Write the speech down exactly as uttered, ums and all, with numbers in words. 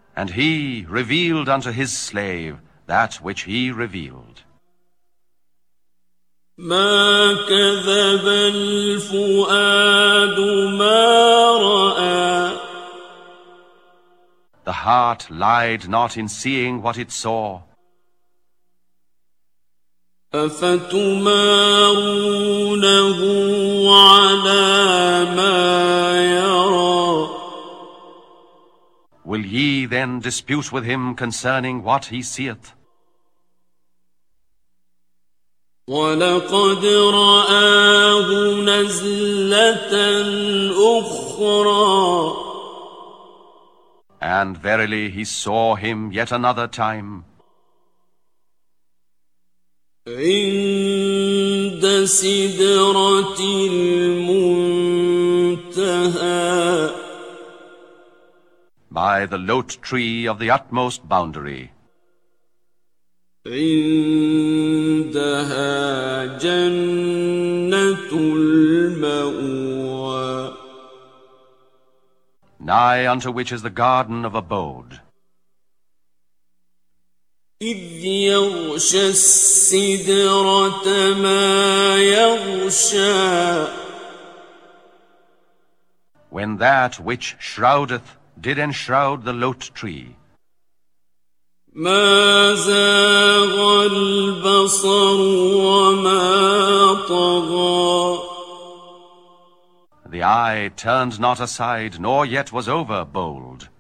And he revealed unto his slave that which he revealed. ما كذب الفؤاد ما رأى. The heart lied not in seeing what it saw. أفتمارونه على ما يرى. Will ye then dispute with him concerning what he seeth? وَلَقَدْ رَآهُ نَزْلَةً أُخْرَى. And verily he saw him yet another time. عند سدرة المنتهى. By the lote tree of the utmost boundary. عندها جنة المأوى. Nigh unto which is the garden of abode. إذ يغشى السدرة ما يغشى. When that which shroudeth did enshroud the lote tree. ما زاغ البصر وما طغى. The eye turned not aside, nor yet was over bold.